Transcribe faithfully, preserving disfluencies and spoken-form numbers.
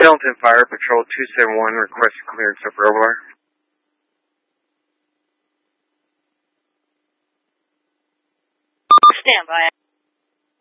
Pendleton Fire Patrol two seven one, request clearance of Roblar. Stand by.